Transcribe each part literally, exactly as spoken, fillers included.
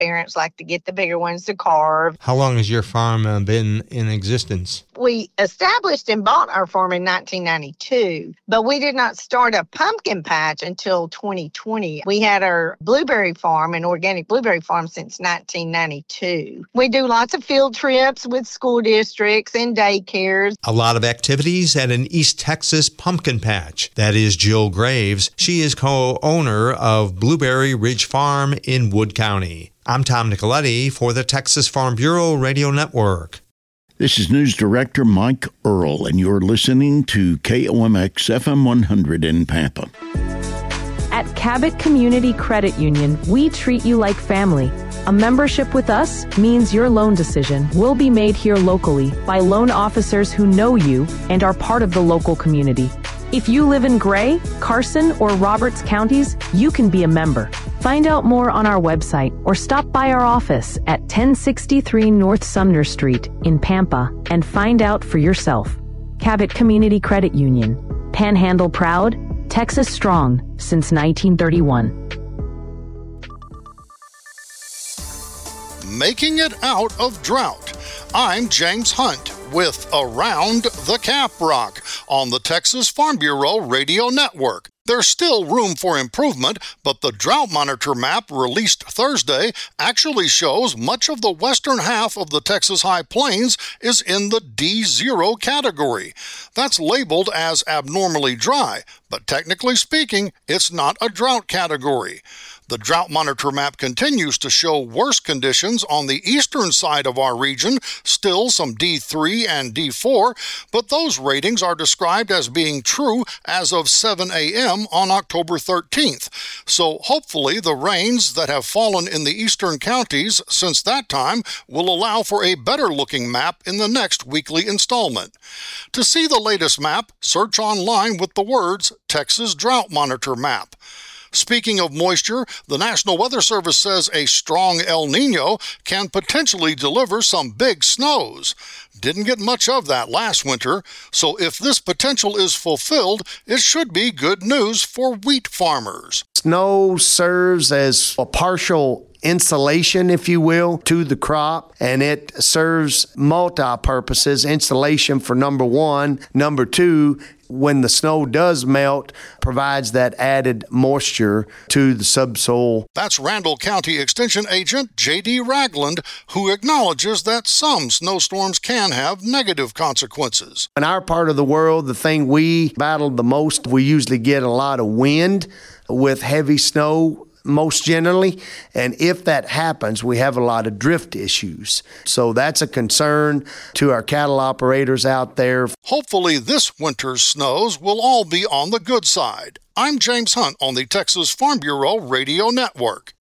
Parents like to get the bigger ones to carve. How long has your farm uh, been in existence? We established and bought our farm in nineteen ninety-two, but we did not start a pumpkin patch until twenty twenty. We had our blueberry farm, an organic blueberry farm, since nineteen ninety-two. We do lots of field trips with school districts and daycares. A lot of activities at an East Texas pumpkin patch. That is Jill Graves. She is co-owner of Blueberry Ridge Farm in Wood County. I'm Tom Nicoletti for the Texas Farm Bureau Radio Network. This is News Director Mike Earl, and you're listening to K O M X F M one hundred in Pampa. At Cabot Community Credit Union, we treat you like family. A membership with us means your loan decision will be made here locally by loan officers who know you and are part of the local community. If you live in Gray, Carson, or Roberts counties, you can be a member. Find out more on our website or stop by our office at ten sixty-three North Sumner Street in Pampa and find out for yourself. Cabot Community Credit Union. Panhandle proud, Texas strong since nineteen thirty-one. Making it out of drought. I'm James Hunt with Around the Caprock on the Texas Farm Bureau Radio Network. There's still room for improvement, but the Drought Monitor map released Thursday actually shows much of the western half of the Texas High Plains is in the D zero category. That's labeled as abnormally dry, but technically speaking, it's not a drought category. The Drought Monitor map continues to show worse conditions on the eastern side of our region, still some D three and D four, but those ratings are described as being true as of seven a.m. on October thirteenth. So hopefully the rains that have fallen in the eastern counties since that time will allow for a better-looking map in the next weekly installment. To see the latest map, search online with the words Texas Drought Monitor Map. Speaking of moisture, the National Weather Service says a strong El Niño can potentially deliver some big snows. Didn't get much of that last winter, so if this potential is fulfilled, it should be good news for wheat farmers. Snow serves as a partial insulation, if you will, to the crop, and it serves multi-purposes. Insulation for number one. Number two, when the snow does melt, provides that added moisture to the subsoil. That's Randall County Extension Agent J D Ragland, who acknowledges that some snowstorms can have negative consequences. In our part of the world, the thing we battle the most, we usually get a lot of wind with heavy snow, most generally, and if that happens, we have a lot of drift issues. So that's a concern to our cattle operators out there. Hopefully this winter's snows will all be on the good side. I'm James Hunt on the Texas Farm Bureau Radio Network.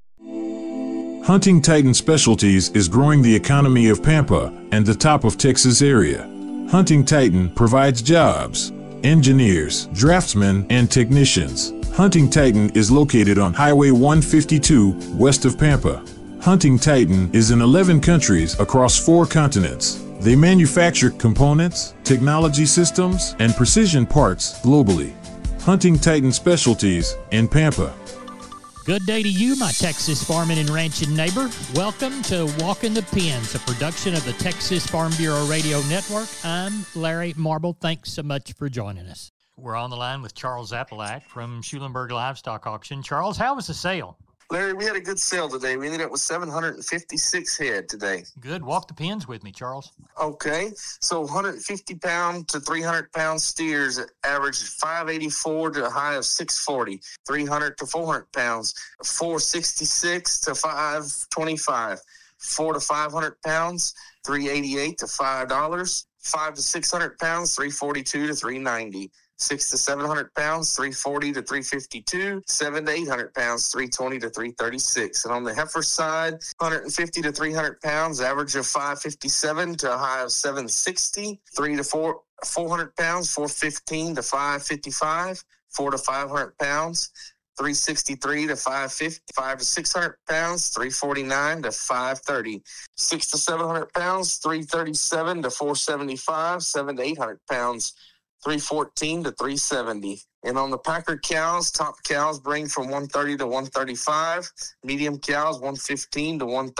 Hunting Titan Specialties is growing the economy of Pampa and the top of Texas area. Hunting Titan provides jobs, engineers, draftsmen, and technicians. Hunting Titan is located on Highway one fifty-two, west of Pampa. Hunting Titan is in eleven countries across four continents. They manufacture components, technology systems, and precision parts globally. Hunting Titan Specialties in Pampa. Good day to you, my Texas farming and ranching neighbor. Welcome to Walking the Pens, a production of the Texas Farm Bureau Radio Network. I'm Larry Marble. Thanks so much for joining us. We're on the line with Charles Appalach from Schulenburg Livestock Auction. Charles, how was the sale? Larry, we had a good sale today. We ended up with seven hundred fifty-six head today. Good. Walk the pens with me, Charles. Okay. So one hundred fifty pound to three hundred pound steers averaged five eighty-four to a high of six forty. three hundred to four hundred pounds, four sixty-six to five twenty-five. four to five hundred pounds, three eighty-eight to five dollars. five to six hundred pounds, three forty-two to three ninety. Six to seven hundred pounds, three forty to three fifty-two. Seven to eight hundred pounds, three twenty to three thirty-six. And on the heifer side, one hundred fifty to three hundred pounds, average of five fifty-seven to a high of seven sixty. Three to four four hundred pounds, four fifteen to five fifty-five. Four to five hundred pounds, three sixty-three to five fifty. Five to six hundred pounds, three forty-nine to five thirty. Six to seven hundred pounds, three thirty-seven to four seventy-five. Seven to eight hundred pounds, three fourteen to three seventy. And on the Packer cows, top cows bring from one thirty to one thirty-five, medium cows one fifteen to one thirty.